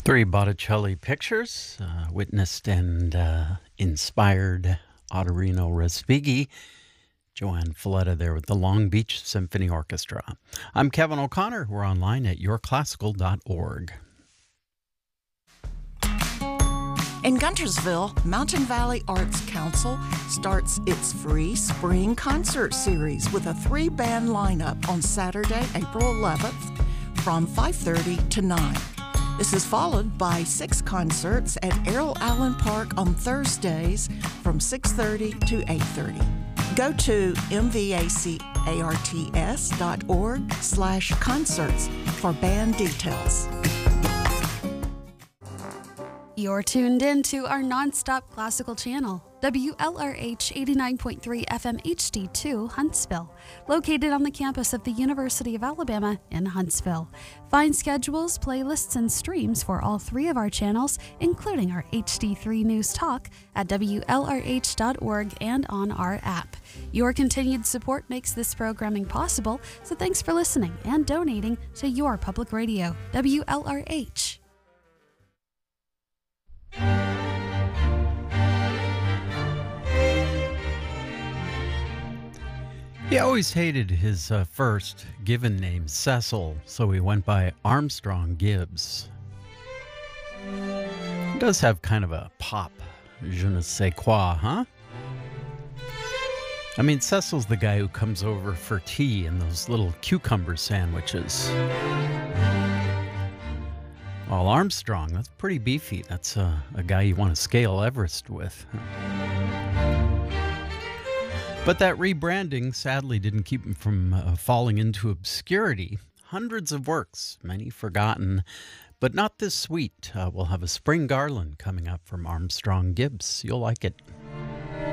Three Botticelli pictures, witnessed and inspired Ottorino Respighi. Joanne Falletta there with the Long Beach Symphony Orchestra. I'm Kevin O'Connor. We're online at yourclassical.org. In Guntersville, Mountain Valley Arts Council starts its free spring concert series with a 3-band lineup on Saturday, April 11th from 5:30 to 9. This is followed by 6 concerts at Errol Allen Park on Thursdays from 6:30 to 8:30. Go to mvacarts.org/concerts for band details. You're tuned in to our nonstop classical channel, WLRH 89.3 FM HD2 Huntsville, located on the campus of the University of Alabama in Huntsville. Find schedules, playlists, and streams for all 3 of our channels, including our HD3 News Talk, at WLRH.org and on our app. Your continued support makes this programming possible, so thanks for listening and donating to your public radio, WLRH. He always hated his first given name, Cecil, so he went by Armstrong Gibbs. He does have kind of a pop, je ne sais quoi, huh? I mean, Cecil's the guy who comes over for tea and those little cucumber sandwiches. Well, Armstrong, that's pretty beefy. That's a guy you want to scale Everest with. But that rebranding sadly didn't keep him from falling into obscurity. Hundreds of works, many forgotten, but not this sweet. We'll have a spring garland coming up from Armstrong Gibbs. You'll like it.